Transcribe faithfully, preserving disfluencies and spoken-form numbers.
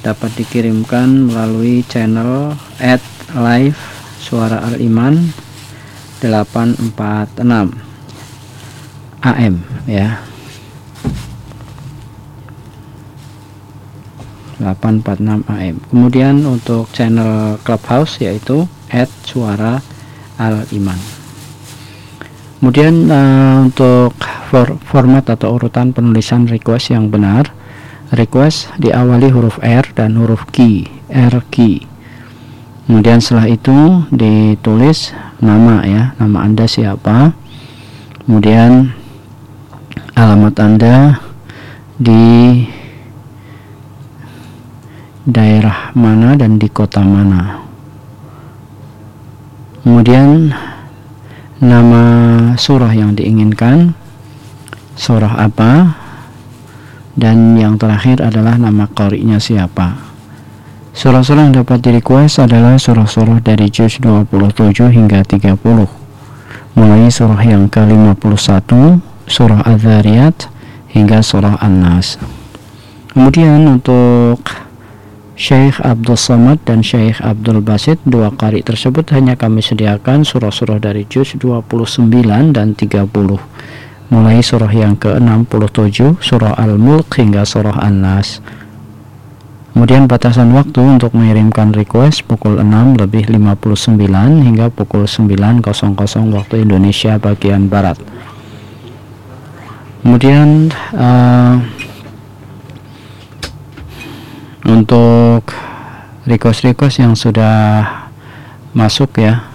dapat dikirimkan melalui channel at live suara Al Iman delapan empat enam A M ya, delapan empat enam A M. Kemudian untuk channel Clubhouse yaitu at suara Al Iman. Kemudian uh, untuk for, format atau urutan penulisan request yang benar, request diawali huruf R dan huruf Q, R Q. Kemudian setelah itu ditulis nama ya, nama Anda siapa, kemudian alamat Anda di daerah mana dan di kota mana. Kemudian nama surah yang diinginkan, surah apa, dan yang terakhir adalah nama qari'nya siapa. Surah-surah yang dapat di request adalah surah-surah dari juz dua puluh tujuh hingga tiga puluh, mulai surah yang ke lima puluh satu, surah Az-Zariyat hingga surah An-Nas. Kemudian untuk Syekh Abdul Somad dan Syekh Abdul Basit, dua qari tersebut hanya kami sediakan surah-surah dari juz dua puluh sembilan dan tiga puluh, mulai surah yang ke enam puluh tujuh, surah Al-Mulk hingga surah An-Nas. Kemudian batasan waktu untuk mengirimkan request pukul enam lebih lima puluh sembilan hingga pukul sembilan waktu Indonesia bagian Barat. Kemudian uh, untuk request-request yang sudah masuk ya,